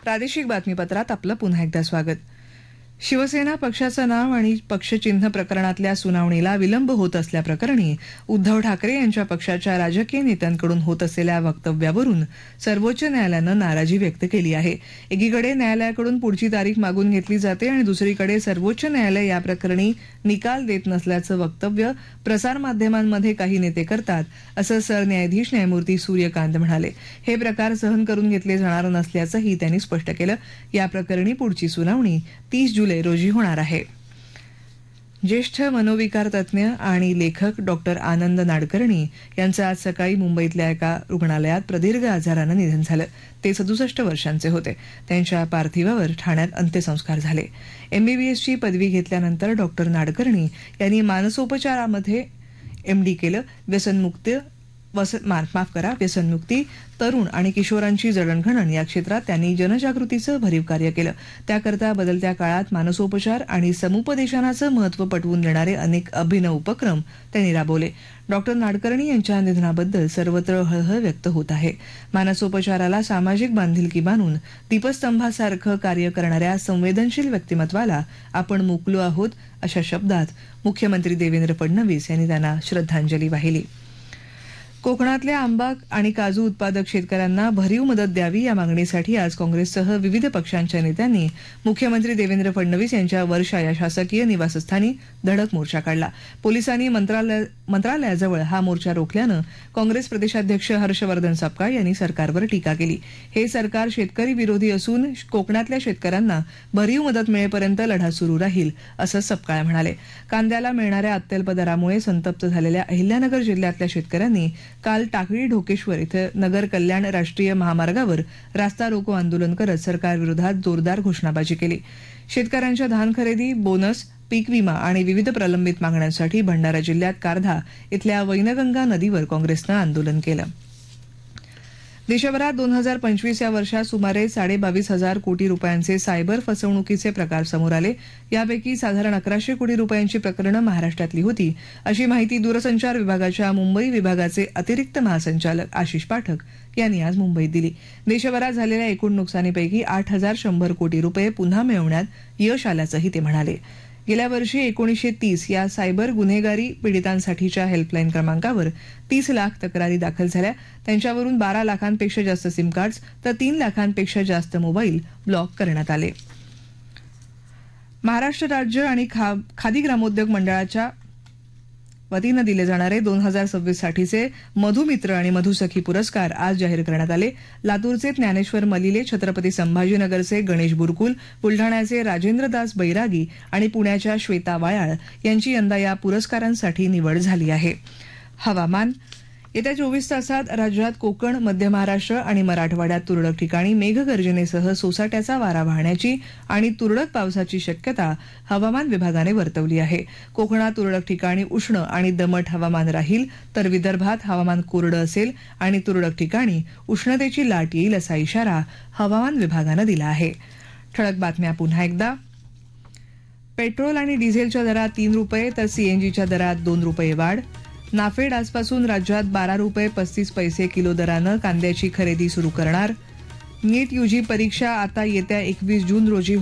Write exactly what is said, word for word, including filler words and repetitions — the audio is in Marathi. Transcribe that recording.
प्रादेशिक बातमीपत्रात आपलं पुन्हा एकदा स्वागत. शिवसेना पक्षाचं नाव आणि पक्षचिन्ह प्रकरणातल्या सुनावणीला विलंब होत असल्याप्रकरणी उद्धव ठाकरे यांच्या पक्षाच्या राजकीय नेत्यांकडून होत असलेल्या वक्तव्यावरून सर्वोच्च न्यायालयानं नाराजी व्यक्त केली आहे. एकीकडे न्यायालयाकडून पुढची तारीख मागून घेतली जाते आणि दुसरीकडे सर्वोच्च न्यायालय या प्रकरणी निकाल देत नसल्याचं वक्तव्य प्रसारमाध्यमांमध्ये काही नेते करतात, असं सरन्यायाधीश न्यायमूर्ती सूर्यकांत म्हणाले. हे प्रकार सहन करून घेतले जाणार नसल्याचंही त्यांनी स्पष्ट केलं. या प्रकरणी पुढची सुनावणी तीस जुलै रोजी होणार आहे. ज्येष्ठ मनोविकार तज्ज्ञ आणि लेखक डॉक्टर आनंद नाडकर्णी यांचं आज सकाळी मुंबईतल्या एका रुग्णालयात प्रदीर्घ आजारानं निधन झालं. ते सदुसष्ट वर्षांचे होते. त्यांच्या पार्थिवावर ठाण्यात अंत्यसंस्कार झाले. एमबीबीएसची पदवी घेतल्यानंतर डॉक्टर नाडकर्णी यांनी मानसोपचारामध्ये एमडी केलं. व्यसनमुक्त माफ करा व्यसनमुक्ती, तरुण आणि किशोरांची जडणघडण या क्षेत्रात त्यांनी जनजागृतीचं भरीव कार्य केलं. त्याकरता बदलत्या काळात मानसोपचार आणि समुपदेशनाचं महत्त्व पटवून देणारे अनेक अभिनव उपक्रम त्यांनी राबवले. डॉक्टर नाडकर्णी यांच्या निधनाबद्दल सर्वत्र हळहळ व्यक्त होत आहे. मानसोपचाराला सामाजिक बांधिलकी मानून दीपस्तंभासारखं कार्य करणाऱ्या संवेदनशील व्यक्तिमत्वाला आपण मुकलो आहोत, अशा शब्दात मुख्यमंत्री देवेंद्र फडणवीस यांनी त्यांना श्रद्धांजली वाहिली. कोकणातल्या आंबा आणि काजू उत्पादक शेतकऱ्यांना भरीव मदत द्यावी या मागणीसाठी आज काँग्रेससह विविध पक्षांच्या नेत्यांनी मुख्यमंत्री देवेंद्र फडणवीस यांच्या वर्षा या शासकीय निवासस्थानी धडक मोर्चा काढला. पोलिसांनी मंत्रालय मंत्रालयाजवळ हा मोर्चा रोखल्यानं काँग्रेस प्रदेशाध्यक्ष हर्षवर्धन सपकाळ यांनी सरकारवर टीका केली. हे सरकार शेतकरी विरोधी असून कोकणातल्या शेतकऱ्यांना भरीव मदत मिळेपर्यंत लढा सुरू राहील, असं सपकाळ म्हणाले. कांद्याला मिळणाऱ्या अत्यल्प दरामुळे संतप्त झालेल्या अहिल्यानगर जिल्ह्यातल्या शेतकऱ्यांनी काल टाकळी ढोकेश्वर इथं नगर कल्याण राष्ट्रीय महामार्गावर रास्ता रोको आंदोलन करत सरकारविरोधात जोरदार घोषणाबाजी केली. शेतकऱ्यांच्या धान खरेदी, बोनस, पीक विमा आणि विविध प्रलंबित मागण्यांसाठी भंडारा जिल्ह्यात कारधा इथल्या वैनगंगा नदीवर काँग्रेसनं आंदोलन केलं. देशभरात दोन हजार पंचवीस या वर्षात सुमारे साडेबावीस हजार कोटी रुपयांचे सायबर फसवणुकीचे प्रकार समोर आले. यापैकी साधारण अकराशे कोटी रुपयांची प्रकरणं महाराष्ट्रातली होती, अशी माहिती दूरसंचार विभागाच्या मुंबई विभागाचे अतिरिक्त महासंचालक आशिष पाठक यांनी आज मुंबईत दिली. देशभरात झालेल्या एकूण नुकसानीपैकी आठ हजार शंभर कोटी रुपये पुन्हा मिळवण्यात यश आल्याचंही ते म्हणाले. गेल्या वर्षी एकोणीसशे तीस या सायबर गुन्हेगारी पीडितांसाठीच्या हेल्पलाईन क्रमांकावर तीस लाख तक्रारी दाखल झाल्या. त्यांच्यावरून बारा लाखांपेक्षा जास्त सिम कार्ड्स तर तीन लाखांपेक्षा जास्त मोबाईल ब्लॉक करण्यात आले. महाराष्ट्र राज्य आणि खादी ग्रामोद्योग मंडळाच्या वतीनं दिले जाणारे दोन हजार सव्वीस साठीचे मधुमित्र आणि मधुसखी पुरस्कार आज जाहीर करण्यात आले. लातूरचे ज्ञानेश्वर मलिले, छत्रपती संभाजीनगरचे गणेश बुरकुल, बुलढाण्याचे राजेंद्रदास बैरागी आणि पुण्याच्या श्वेता वायाळ यांची यंदा या पुरस्कारांसाठी निवड झाली आहे. हवामान. येत्या चोवीस तासात राज्यात कोकण, मध्य महाराष्ट्र आणि मराठवाड्यात तुरळक ठिकाणी मेघगर्जनेसह सोसाट्याचा वारा वाहण्याची आणि तुरळक पावसाची शक्यता हवामान विभागाने वर्तवली आहे. कोकणात तुरळक ठिकाणी उष्ण आणि दमट हवामान राहील, तर विदर्भात हवामान कोरडं असेल आणि तुरळक ठिकाणी उष्णतेची लाट येईल, असा इशारा हवामान विभागानं दिला आहे. ठळक बातम्या पुन्हा एकदा. पेट्रोल आणि डिझेलच्या दरात तीन रुपये तर सीएनजीच्या दरात दोन रुपये वाढ. नाफेड आजपासून राज्यात बारा रुपये पस्तीस पैसे किलो दरानं कांद्याची खरेदी सुरू करणार. नीट यूजी परीक्षा आता येत्या एकवीस जून रोजी